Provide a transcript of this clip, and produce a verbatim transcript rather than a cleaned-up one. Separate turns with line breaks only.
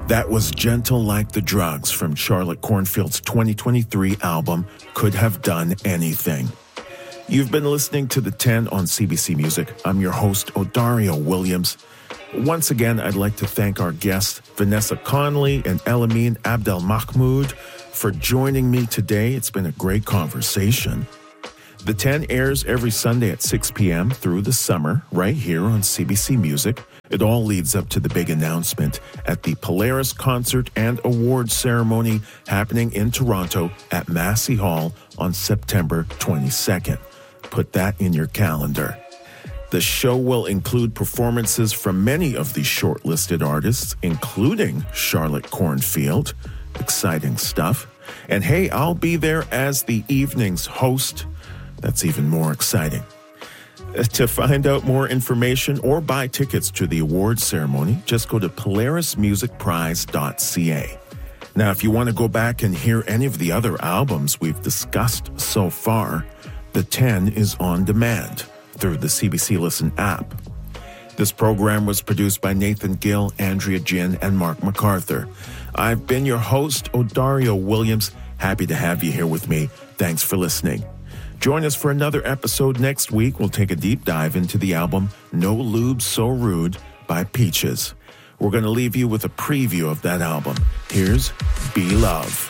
That was Gentle Like the Drugs from Charlotte Cornfield's twenty twenty-three album, Could Have Done Anything. You've been listening to The ten on C B C Music. I'm your host, Odario Williams. Once again, I'd like to thank our guests, Vanessa Conley and Elamin Abdelmahmoud, for joining me today. It's been a great conversation. The ten airs every Sunday at six p.m. through the summer, right here on C B C Music. It all leads up to the big announcement at the Polaris Concert and Awards Ceremony happening in Toronto at Massey Hall on September twenty-second. Put that in your calendar. The show will include performances from many of the shortlisted artists, including Charlotte Cornfield. Exciting stuff. And hey, I'll be there as the evening's host. That's even more exciting. To find out more information or buy tickets to the awards ceremony, just go to polaris music prize dot c a. Now, if you want to go back and hear any of the other albums we've discussed so far, The ten is on demand through the C B C Listen app. This program was produced by Nathan Gill, Andrea Jin, and Mark MacArthur. I've been your host, Odario Williams. Happy to have you here with me. Thanks for listening. Join us for another episode next week. We'll take a deep dive into the album No Lube So Rude by Peaches. We're going to leave you with a preview of that album. Here's Be Love.